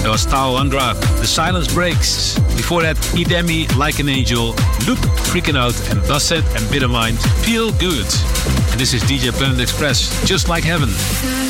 That was Tao Andra. The Silence Breaks. Before that, Idemi, Like an Angel, Loop, Freaking Out, and Basset and Bittermind, Feel Good. And this is DJ Planet Express, Just Like Heaven.